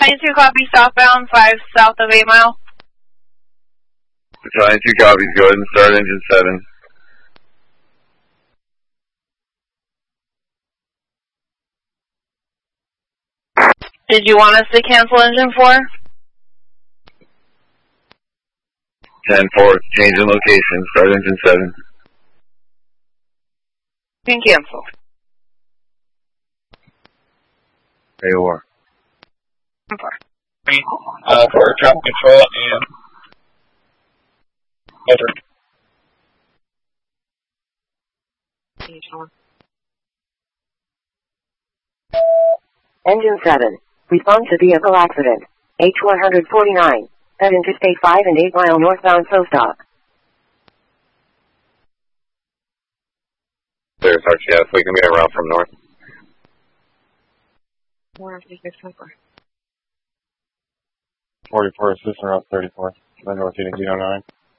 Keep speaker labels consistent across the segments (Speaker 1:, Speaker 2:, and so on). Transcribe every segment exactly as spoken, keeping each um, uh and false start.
Speaker 1: ninety-two copy southbound, five south of eight mile.
Speaker 2: ninety-two copies, go ahead and start engine seven.
Speaker 1: Did you want us to cancel engine four?
Speaker 2: ten four, change in location, start engine seven.
Speaker 1: You can cancel.
Speaker 2: A O R.
Speaker 3: Uh, for traffic control and over.
Speaker 4: Engine seven. Respond to vehicle accident. H one forty-nine. At Interstate five and eight mile northbound so stop.
Speaker 2: There's R T F, we can get around from north.
Speaker 5: forty-four, assistant route thirty-four. Then north heating zero nine.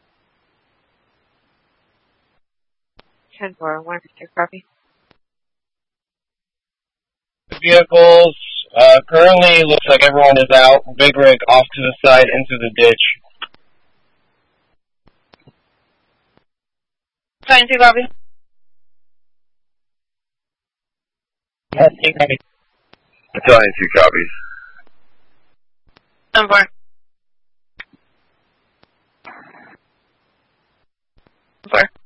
Speaker 1: ten four, one fifty copy.
Speaker 3: The vehicles, uh, currently looks like everyone is out. Big rig off to the side into the ditch.
Speaker 1: ninety-two copy.
Speaker 3: ninety-two copy.
Speaker 2: ninety-two copies.
Speaker 1: ten four. four.